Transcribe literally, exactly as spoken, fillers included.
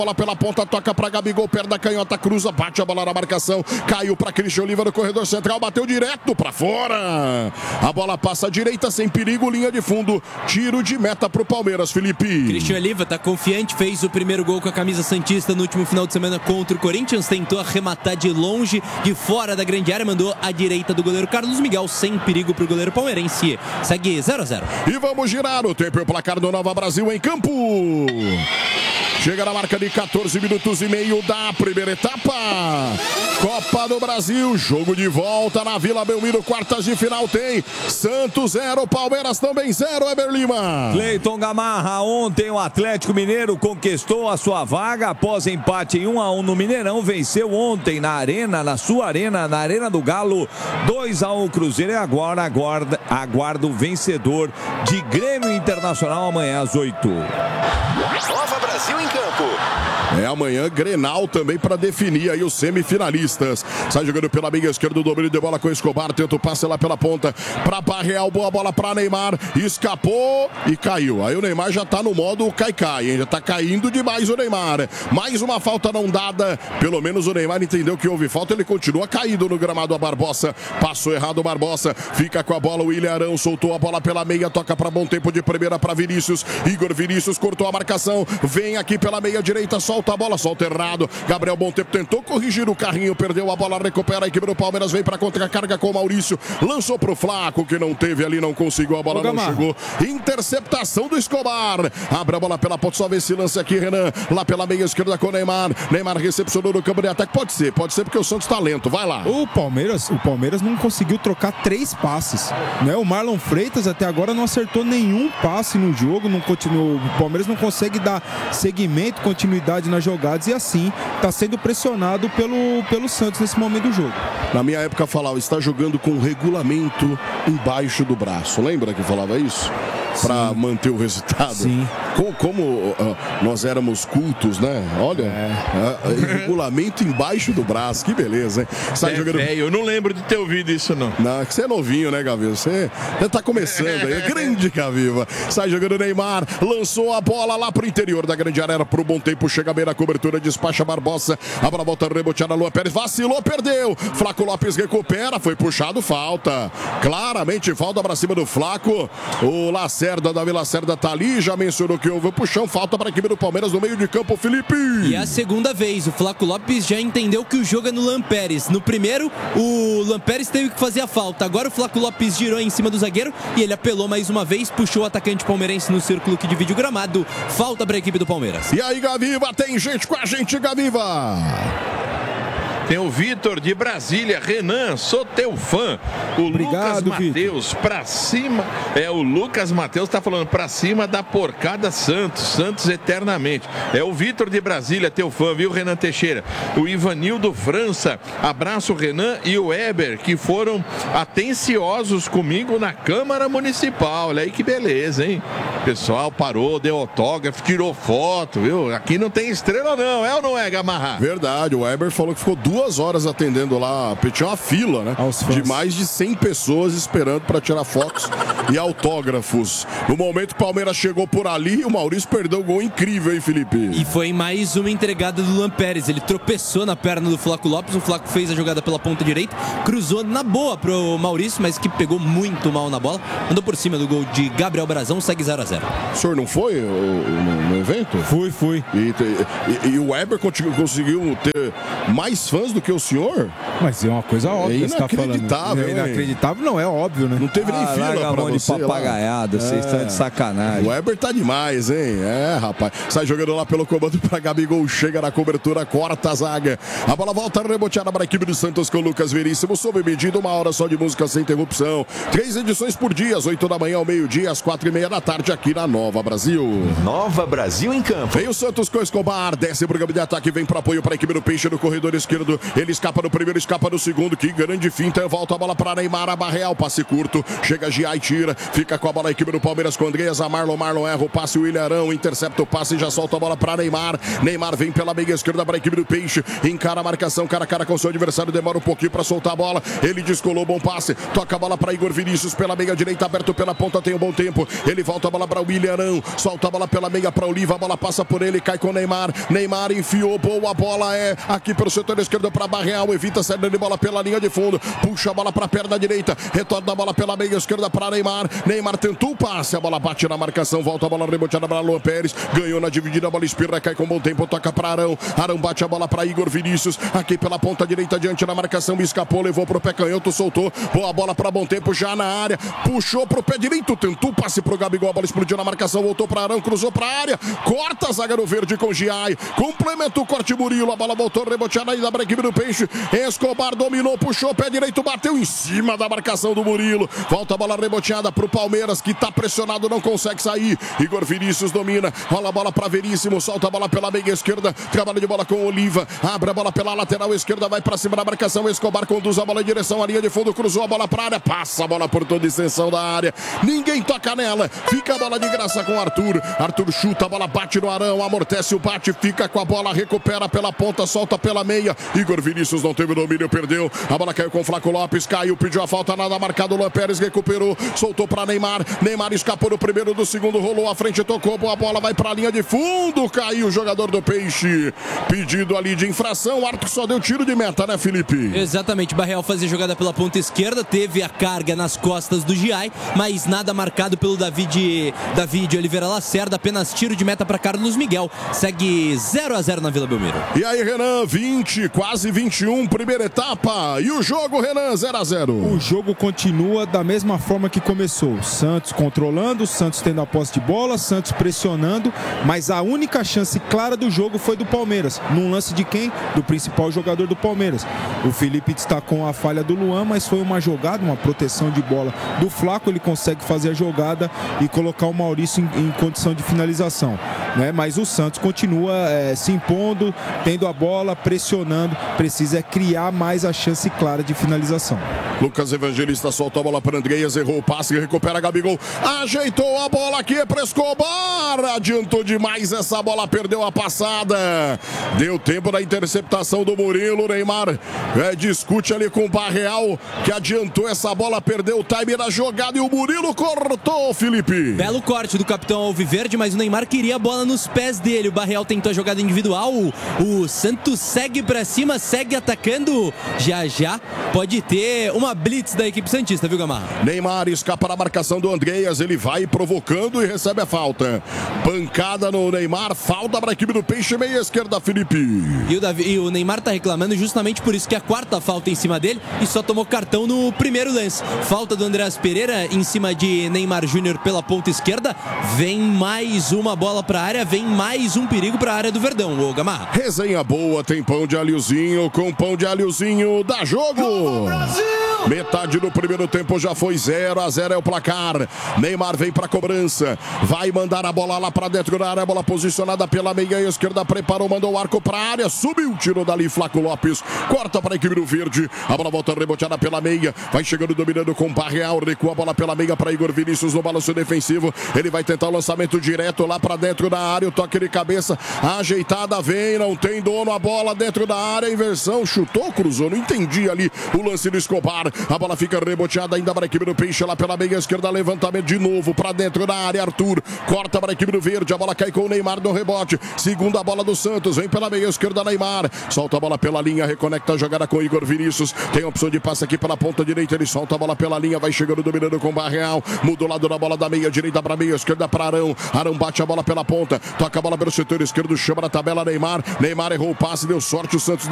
Bola pela ponta, toca para Gabigol, perto da canhota, cruza, bate a bola na marcação, caiu para Cristian Oliva no corredor central, bateu direto para fora. A bola passa à direita, sem perigo, linha de fundo, tiro de meta pro Palmeiras, Felipe. Cristian Oliva tá confiante, fez o primeiro gol com a camisa santista no último final de semana contra o Corinthians, tentou arrematar de longe, de fora da grande área, mandou à direita do goleiro Carlos Miguel, sem perigo pro goleiro palmeirense. Segue zero a zero. E vamos girar o tempo e o placar do Nova Brasil em campo. Chega na marca de quatorze minutos e meio da primeira etapa. Copa do Brasil, jogo de volta na Vila Belmiro, quartas de final tem Santos zero, Palmeiras também zero, Eber Lima. Cleiton Gamarra, ontem o Atlético Mineiro conquistou a sua vaga após empate em um a um no Mineirão, venceu ontem na arena, na sua arena, na Arena do Galo, dois a um o Cruzeiro e agora aguarda, aguarda o vencedor de Grêmio Internacional amanhã às oito. Nova Brasil em campo. É amanhã, Grenal também para definir aí os semifinalistas. Sai jogando pela meia esquerda, o domínio de bola com Escobar, tenta o passe lá pela ponta para Barreal, boa bola para Neymar, escapou e caiu. Aí o Neymar já tá no modo cai-cai, hein? Já tá caindo demais o Neymar. Mais uma falta não dada, pelo menos o Neymar entendeu que houve falta, ele continua caído no gramado. A Barbosa, passou errado o Barbosa, fica com a bola o William Arão, soltou a bola pela meia, toca para bom tempo de primeira para Vinícius, Igor Vinícius cortou a marcação, vem aqui pela meia direita, solta a bola, solta errado, Gabriel Bom Tempo tentou corrigir o carrinho, perdeu a bola, recupera a equipe do Palmeiras, vem para contra-carga com o Maurício, lançou pro Flaco, que não teve ali, não conseguiu, a bola Ô, não Gamarra. chegou, interceptação do Escobar, abre a bola pela ponta, só vê esse lance aqui, Renan, lá pela meia esquerda com o Neymar, Neymar recepcionou no campo de ataque, pode ser, pode ser porque o Santos tá lento, vai lá. O Palmeiras, o Palmeiras não conseguiu trocar três passes, né? O Marlon Freitas até agora não acertou nenhum passe no jogo, não continuou, o Palmeiras não consegue dar seguimento, continuidade nas jogadas e assim está sendo pressionado pelo, pelo Santos nesse momento do jogo. Na minha época falava, está jogando com regulamento embaixo do braço, lembra que falava isso? Para manter o resultado. Sim. Como, como uh, nós éramos cultos, né? Olha, É. uh, regulamento embaixo do braço, que beleza, hein? Sai É, jogando... véio, eu não lembro de ter ouvido isso, não. Não, que você é novinho, né, Gaviva? Você já tá começando aí, é grande Gaviva. Sai jogando Neymar, lançou a bola lá pro interior da grande área, pro bom tempo, chega bem na cobertura, despacha Barbosa, a bola volta reboteada, Lua Pérez, vacilou, perdeu. Flaco Lopes recupera, foi puxado, falta. Claramente falta pra cima do Flaco. O Lacerda, Davi Lacerda tá ali, já mencionou que houve o puxão, falta para a equipe do Palmeiras no meio de campo, Felipe. E é a segunda vez, o Flaco Lopes já entendeu que o jogo é no Lampérez. No primeiro, o Lampérez teve que fazer a falta. Agora o Flaco Lopes girou em cima do zagueiro e ele apelou mais uma vez, puxou o atacante palmeirense no círculo que divide o gramado. Falta para a equipe do Palmeiras. E aí, Gaviva, tem gente com a gente, Gaviva. Tem o Vitor de Brasília, Renan, sou teu fã. O Obrigado, Lucas Matheus, pra cima. É, o Lucas Matheus tá falando pra cima da porcada Santos, Santos eternamente. É o Vitor de Brasília, teu fã, viu, Renan Teixeira? O Ivanildo França, abraço, Renan e o Eber, que foram atenciosos comigo na Câmara Municipal. Olha aí que beleza, hein? O pessoal parou, deu autógrafo, tirou foto, viu? Aqui não tem estrela, não, é ou não é, Gamarra? Verdade, o Eber falou que ficou duas horas atendendo lá, tinha uma fila, né? De mais de cem pessoas esperando para tirar fotos e autógrafos. No momento, o Palmeiras chegou por ali e o Maurício perdeu um gol incrível, hein, Felipe? E foi mais uma entregada do Lampérez. Ele tropeçou na perna do Flaco Lopes. O Flaco fez a jogada pela ponta direita, cruzou na boa pro Maurício, mas que pegou muito mal na bola. Andou por cima do gol de Gabriel Brazão, segue zero a zero. O senhor não foi o, no, no evento? Fui, fui. E, e, e o Eber conseguiu, conseguiu ter mais fãs do que o senhor? Mas é uma coisa óbvia, É você tá falando. inacreditável, É hein? inacreditável, não, é óbvio, né? Não teve nem Ah, fila larga a pra mão de você lá. papagaiada, vocês estão de sacanagem. O Eber tá demais, hein? É, rapaz. Sai jogando lá pelo comando pra Gabigol, chega na cobertura, corta a zaga. A bola volta reboteada para a equipe do Santos com o Lucas Veríssimo, sob medida, uma hora só de música sem interrupção. Três edições por dia, às oito da manhã ao meio-dia, às quatro e meia da tarde, aqui na Nova Brasil. Nova Brasil em campo. Vem o Santos com o Escobar, desce pro campo de ataque, vem pro apoio para a equipe do Peixe no corredor esquerdo. Ele escapa no primeiro, escapa escapa do segundo, que grande finta, volta a bola para Neymar, a Barreal, passe curto, chega Gia e tira, fica com a bola a equipe do Palmeiras com Andreas, a Marlon, Marlon erra o passe, o William Arão intercepta o passe e já solta a bola para Neymar, Neymar vem pela meia esquerda para a equipe do Peixe, encara a marcação, cara a cara com seu adversário, demora um pouquinho para soltar a bola, ele descolou, bom passe, toca a bola para Igor Vinícius pela meia direita, aberto pela ponta, tem um bom tempo, ele volta a bola para o William Arão, solta a bola pela meia para o Oliva, a bola passa por ele, cai com o Neymar, Neymar enfiou, boa bola é aqui pelo setor esquerdo para Barreal, evita a saída de bola pela linha de fundo, puxa a bola para a perna direita, retorna a bola pela meia esquerda para Neymar, Neymar tentou o passe, a bola bate na marcação, volta a bola reboteada para Luan Pérez, ganhou na dividida, a bola espirra, cai com bom tempo, toca para Arão, Arão bate a bola para Igor Vinícius, aqui pela ponta direita, diante na marcação, escapou, levou pro pé canhoto, soltou, boa bola para bom tempo, já na área, puxou pro pé direito, tentou o passe pro Gabigol, a bola explodiu na marcação, voltou para Arão, cruzou para a área, corta a zaga do verde com Giai, complementa o corte Murilo, a bola voltou reboteada ainda para a equipe do Peixe, Escobar dominou, puxou, pé direito, bateu em cima da marcação do Murilo, volta a bola reboteada pro Palmeiras, que tá pressionado, não consegue sair, Igor Vinícius domina, rola a bola para Veríssimo, solta a bola pela meia esquerda, trabalho de bola com Oliva, abre a bola pela lateral esquerda, vai para cima da marcação, Escobar conduz a bola em direção à linha de fundo, cruzou a bola para a área, passa a bola por toda a extensão da área, ninguém toca nela, fica a bola de graça com Arthur, Arthur chuta, a bola bate no Arão, amortece o bate, fica com a bola, recupera pela ponta, solta pela meia, Igor Vinícius não teve domínio, perdeu, a bola caiu com o Flaco Lopes, caiu, pediu a falta, nada marcado, Luan Pérez recuperou, soltou para Neymar, Neymar escapou do primeiro, do segundo, rolou à frente, tocou, boa bola, vai para a linha de fundo, caiu o jogador do Peixe, pedido ali de infração, o Arthur só deu tiro de meta, né, Felipe? Exatamente, Barreal fazia jogada pela ponta esquerda, teve a carga nas costas do Giai, mas nada marcado pelo David, David Oliveira Lacerda, apenas tiro de meta para Carlos Miguel, segue zero a zero na Vila Belmiro. E aí, Renan, vinte, quase vinte e um, primeira etapa, e o jogo, Renan, zero a zero. O jogo continua da mesma forma que começou, Santos controlando, Santos tendo a posse de bola, Santos pressionando, mas a única chance clara do jogo foi do Palmeiras, num lance de quem? Do principal jogador do Palmeiras. O Felipe destacou a falha do Luan, mas foi uma jogada, uma proteção de bola do Flaco, ele consegue fazer a jogada e colocar o Maurício em, em condição de finalização, né? Mas o Santos continua é, se impondo, tendo a bola, pressionando, precisa é criar mais a chance clara de finalização. Lucas Evangelista solta a bola para Andreas, errou o passe, recupera Gabigol, ajeitou a bola aqui para Escobar, adiantou demais essa bola, perdeu a passada, deu tempo da interceptação do Murilo, Neymar é, discute ali com o Barreal, que adiantou essa bola, perdeu o time da jogada e o Murilo cortou, Felipe. Belo corte do capitão Alviverde, mas o Neymar queria a bola nos pés dele, o Barreal tentou a jogada individual, o, o Santos segue pra cima, segue atacando, já já pode ter uma blitz da equipe santista, viu, Gamarra? Neymar escapa da marcação do Andreas, ele vai provocando e recebe a falta, pancada no Neymar, falta para a equipe do Peixe, meia esquerda, Felipe. E o, Davi, e o Neymar tá reclamando justamente por isso, que é a quarta falta em cima dele e só tomou cartão no primeiro lance. Falta do Andreas Pereira em cima de Neymar Júnior pela ponta esquerda, vem mais uma bola para a área, vem mais um perigo para a área do Verdão, o Gamarra. Resenha boa, tem pão de alhozinho, com pão de alhozinho, dá jogo! Metade do primeiro tempo já foi zero a zero é o placar. Neymar vem para cobrança, vai mandar a bola lá para dentro da área, a bola posicionada pela meia esquerda, preparou, mandou o arco para a área, subiu, tirou dali Flaco Lopes, corta para a equipe do Verde, a bola volta reboteada pela meia, vai chegando dominando com Barreal, recua a bola pela meia para Igor Vinícius no balanço defensivo, ele vai tentar o lançamento direto lá para dentro da área, o toque de cabeça, ajeitada, vem, não tem dono, a bola dentro da área, inversão, chutou, cruzou, não entendi ali o lance do Escobar, a bola fica reboteada ainda para a equipe do Peixe, lá pela meia esquerda, levantamento de novo para dentro da área, Arthur, corta para a equipe do Verde, a bola cai com o Neymar no rebote, segunda bola do Santos, vem pela meia esquerda, Neymar, solta a bola pela linha, reconecta a jogada com Igor Vinícius, tem opção de passe aqui pela ponta direita, ele solta a bola pela linha, vai chegando dominando com o Barreal, muda o lado da bola da meia direita para a meia esquerda para Arão, Arão bate a bola pela ponta, toca a bola pelo setor esquerdo, chama na tabela Neymar, Neymar errou o passe, deu sorte o Santos